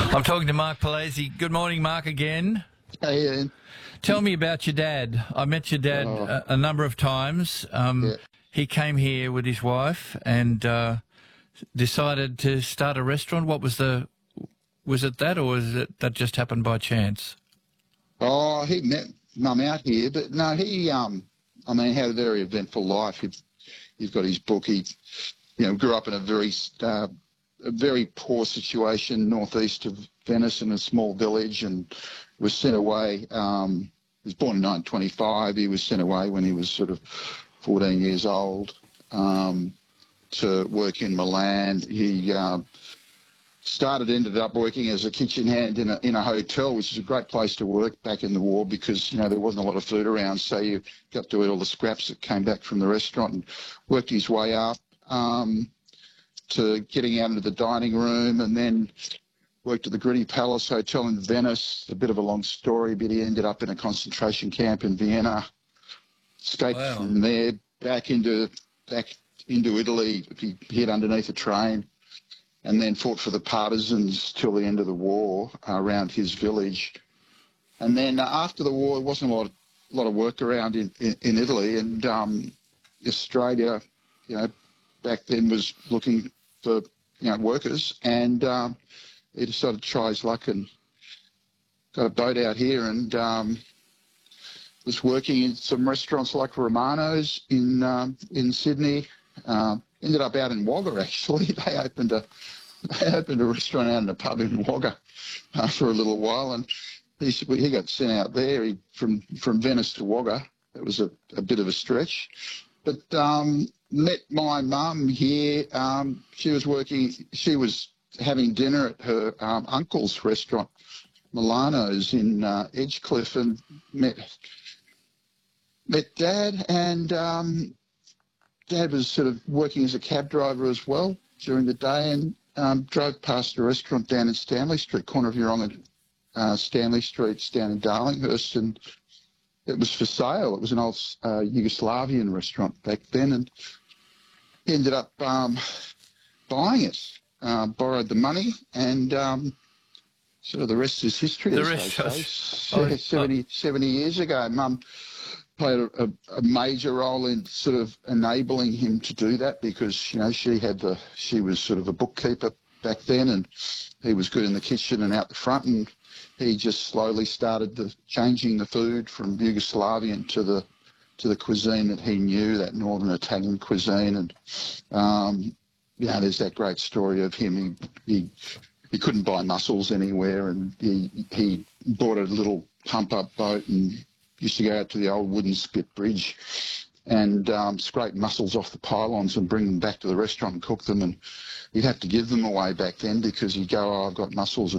I'm talking to Mark Palese. Good morning, Mark, again. Hey, Ian. Tell me about your dad. I met your dad a number of times. Yeah. He came here with his wife and decided to start a restaurant. Was it that, or was it that just happened by chance? Oh, he met Mum out here, but no, he had a very eventful life. He's got his book. He, grew up in a very poor situation northeast of Venice in a small village, and was sent away. He was born in 1925. He was sent away when he was sort of 14 years old to work in Milan. He ended up working as a kitchen hand in a hotel, which is a great place to work back in the war because, there wasn't a lot of food around. So you got to eat all the scraps that came back from the restaurant, and worked his way up to getting out into the dining room, and then worked at the Gritty Palace Hotel in Venice. A bit of a long story, but he ended up in a concentration camp in Vienna, escaped from there back into Italy. He hid underneath a train, and then fought for the partisans till the end of the war around his village. And then after the war, there wasn't a lot of work around in Italy, and Australia, back then was looking for workers, and he decided to try his luck and got a boat out here, and was working in some restaurants like Romano's in Sydney. Ended up out in Wagga, actually. They opened a restaurant out in a pub in Wagga for a little while, and he got sent out there from Venice to Wagga. It was a bit of a stretch. But met my mum here. She was having dinner at her uncle's restaurant, Milano's in Edgecliff, and met Dad, and Dad was sort of working as a cab driver as well during the day, and drove past a restaurant down in Stanley Street, corner of Yeronga, Stanley Street, down in Darlinghurst, and it was for sale. It was an old Yugoslavian restaurant back then, and he ended up buying it, borrowed the money, and sort of the rest is history. The rest, 70 years ago, Mum played a major role in sort of enabling him to do that because, she was sort of a bookkeeper back then, and he was good in the kitchen and out the front, and he just slowly started changing the food from Yugoslavian to the cuisine that he knew, that northern Italian cuisine. And there's that great story of him. He couldn't buy mussels anywhere, and he bought a little pump-up boat and used to go out to the old wooden spit bridge and scrape mussels off the pylons and bring them back to the restaurant and cook them. And he'd have to give them away back then because he'd go, "Oh, I've got mussels."